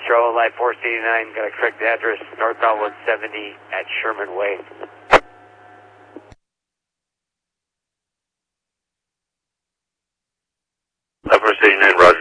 Charlotte Light 489, got a correct address, northbound 170 at Sherman Way. Light 489, roger.